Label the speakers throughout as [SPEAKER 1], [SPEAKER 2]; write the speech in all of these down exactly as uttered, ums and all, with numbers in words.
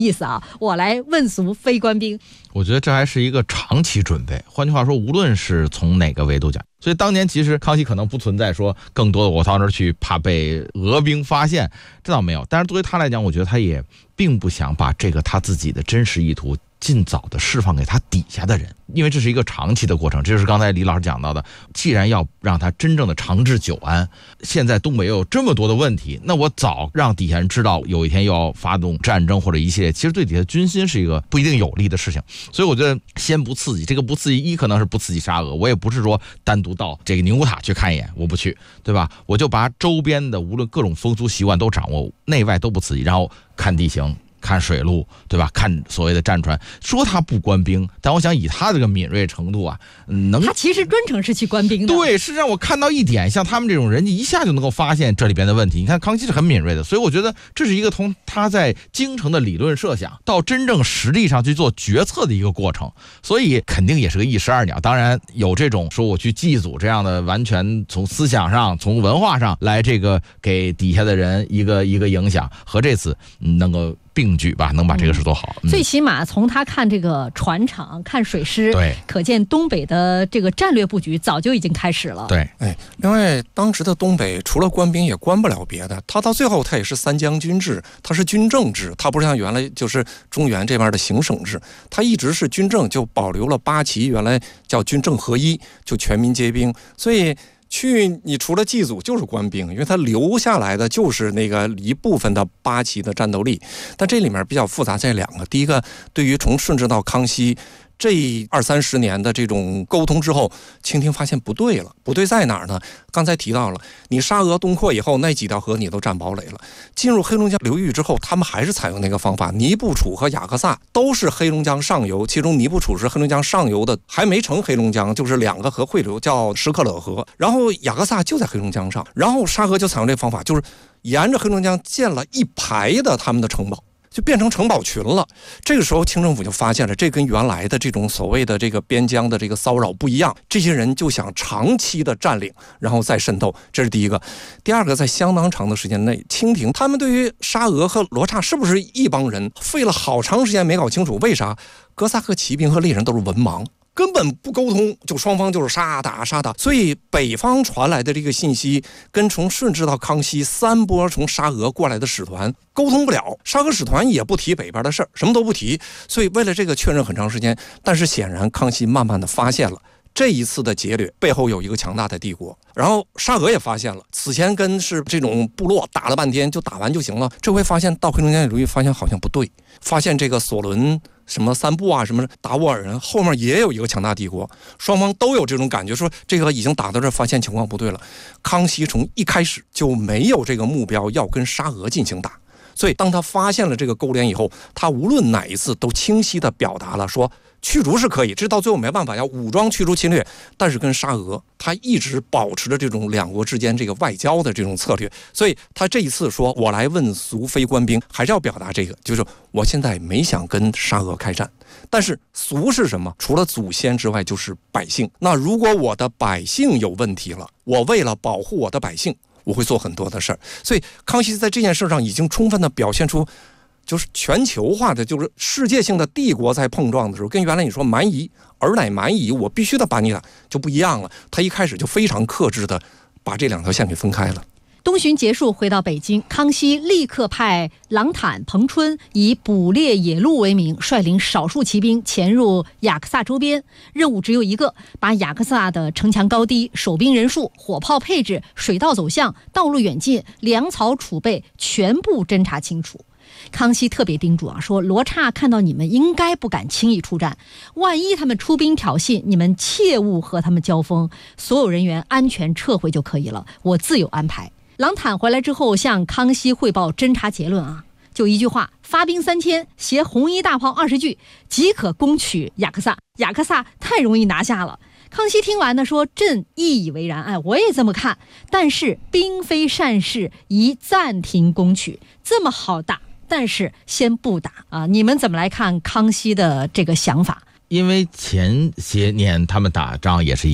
[SPEAKER 1] 意思啊，我来问俗非官兵。
[SPEAKER 2] 我觉得这还是一个长期准备，换句话说，无论是从哪个维度讲，所以当年其实康熙可能不存在说更多的我到那儿去怕被俄兵发现，这倒没有。但是对于他来讲，我觉得他也并不想把这个他自己的真实意图尽早的释放给他底下的人，因为这是一个长期的过程。这就是刚才李老师讲到的，既然要让他真正的长治久安，现在东北又有这么多的问题，那我早让底下人知道有一天又要发动战争或者一系列，其实对底下军心是一个不一定有利的事情。所以我觉得先不刺激，这个不刺激，一可能是不刺激沙俄，我也不是说单独到这个宁古塔去看一眼，我不去，对吧？我就把周边的无论各种风俗习惯都掌握，内外都不刺激，然后看地形，看水路，对吧？看所谓的战船，说他不官兵，但我想以他这个敏锐程度啊，能
[SPEAKER 1] 他其实专程是去官兵的。
[SPEAKER 2] 对，是让我看到一点，像他们这种人一下就能够发现这里边的问题。你看康熙是很敏锐的，所以我觉得这是一个从他在京城的理论设想到真正实力上去做决策的一个过程，所以肯定也是个一石二鸟。当然有这种说我去祭祖这样的，完全从思想上、从文化上来这个给底下的人一个一个影响，和这次能够并举吧，能把这个事做好。
[SPEAKER 1] 嗯、最起码从他看这个船厂、看水师，
[SPEAKER 2] 对，
[SPEAKER 1] 可见东北的这个战略布局早就已经开始了。
[SPEAKER 2] 对，
[SPEAKER 3] 哎，另外当时的东北除了官兵也官不了别的，他到最后他也是三将军制，他是军政制，他不是像原来就是中原这边的行省制，他一直是军政，就保留了八旗原来叫军政合一，就全民皆兵，所以。去你除了祭祖就是官兵，因为他留下来的就是那个一部分的八旗的战斗力，但这里面比较复杂在两个，第一个，对于从顺治到康熙这二三十年的这种沟通之后，清廷发现不对了，不对在哪儿呢？刚才提到了，你沙俄东扩以后，那几条河你都占堡垒了。进入黑龙江流域之后，他们还是采用那个方法，尼布楚和雅克萨都是黑龙江上游，其中尼布楚是黑龙江上游的，还没成黑龙江，就是两个河汇流，叫什克勒河。然后雅克萨就在黑龙江上，然后沙俄就采用这个方法，就是沿着黑龙江建了一排的他们的城堡。就变成城堡群了。这个时候清政府就发现了，这跟原来的这种所谓的这个边疆的这个骚扰不一样，这些人就想长期的占领，然后再渗透，这是第一个。第二个，在相当长的时间内，清廷他们对于沙俄和罗刹是不是一帮人，费了好长时间没搞清楚。为啥？哥萨克骑兵和猎人都是文盲，根本不沟通，就双方就是杀打杀打，所以北方传来的这个信息跟从顺治到康熙三波从沙俄过来的使团沟通不了，沙俄使团也不提北边的事儿，什么都不提，所以为了这个确认很长时间。但是显然康熙慢慢的发现了这一次的劫掠背后有一个强大的帝国，然后沙俄也发现了，此前跟是这种部落打了半天就打完就行了，这回发现到黑龙江流域发现好像不对，发现这个索伦什么三部啊，什么达斡尔人后面也有一个强大帝国，双方都有这种感觉，说这个已经打到这儿，发现情况不对了。康熙从一开始就没有这个目标要跟沙俄进行打，所以当他发现了这个勾连以后，他无论哪一次都清晰地表达了说驱逐是可以，这到最后没办法要武装驱逐侵略，但是跟沙俄他一直保持着这种两国之间这个外交的这种策略，所以他这一次说我来问俗非官兵，还是要表达这个，就是我现在没想跟沙俄开战，但是俗是什么？除了祖先之外就是百姓，那如果我的百姓有问题了，我为了保护我的百姓，我会做很多的事儿。所以康熙在这件事上已经充分的表现出就是全球化的，就是世界性的帝国在碰撞的时候，跟原来你说蛮夷尔乃蛮夷，我必须得把你打，就不一样了。他一开始就非常克制的把这两条线给分开了。
[SPEAKER 1] 东巡结束，回到北京，康熙立刻派郎坦、彭春以捕猎野鹿为名，率领少数骑兵潜入雅克萨周边，任务只有一个，把雅克萨的城墙高低、守兵人数、火炮配置、水道走向、道路远近、粮草储备全部侦查清楚。康熙特别叮嘱啊，说罗刹看到你们应该不敢轻易出战，万一他们出兵挑衅，你们切勿和他们交锋，所有人员安全撤回就可以了，我自有安排。郎坦回来之后向康熙汇报侦查结论啊，就一句话，发兵三千，携红衣大炮二十具，即可攻取雅克萨。雅克萨太容易拿下了。康熙听完呢，说朕亦以为然，哎，我也这么看，但是兵非善事，宜暂停攻取，这么好打，但是先不打啊！你们怎么来看康熙的这个想法？
[SPEAKER 2] 因为前些年他们打仗也是一样，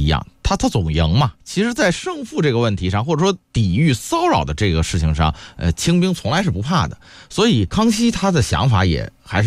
[SPEAKER 2] 他他总赢嘛。其实，在胜负这个问题上，或者说抵御骚扰的这个事情上，呃，清兵从来是不怕的。所以康熙他的想法也还是